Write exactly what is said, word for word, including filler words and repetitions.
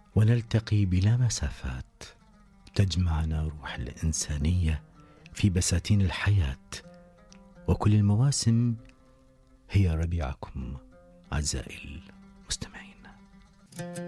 ونلتقي بلا مسافات تجمعنا روح الإنسانية في بساتين الحياة، وكل المواسم هي ربيعكم أعزائي المستمعين.